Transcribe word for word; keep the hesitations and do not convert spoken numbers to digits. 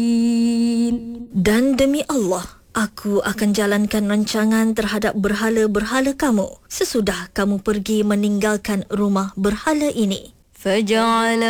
Dan demi Allah, aku akan jalankan rancangan terhadap berhala-berhala kamu sesudah kamu pergi meninggalkan rumah berhala ini. فجعل